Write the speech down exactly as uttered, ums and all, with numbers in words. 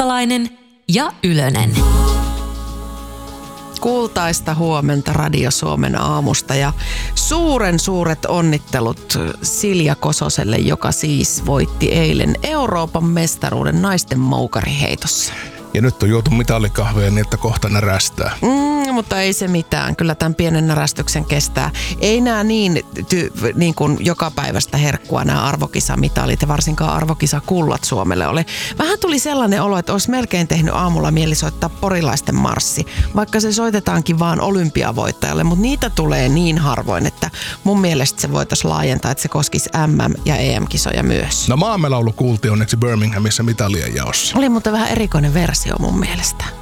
Virtalainen ja Ylönen. Kultaista huomenta Radio Suomen aamusta ja suuren suuret onnittelut Silja Kososelle, joka siis voitti eilen Euroopan mestaruuden naisten moukariheitossa. Ja nyt on juotu mitallikahveja niin, että kohta närästää. Mm, mutta ei se mitään. Kyllä tämän pienen närästyksen kestää. Ei nämä niin, ty, niin kuin joka päivästä herkkua nämä arvokisamitalit ja varsinkaan arvokisakullat Suomelle ole. Vähän tuli sellainen olo, että olisi melkein tehnyt aamulla mieli soittaa porilaisten marssi, vaikka se soitetaankin vaan olympiavoittajalle, mutta niitä tulee niin harvoin, että mun mielestä se voitaisiin laajentaa, että se koskisi M M- ja E M-kisoja myös. No maamelaulu kuultiin onneksi Birminghamissa mitalien jaossa. Oli mutta vähän erikoinen versio mun mielestä.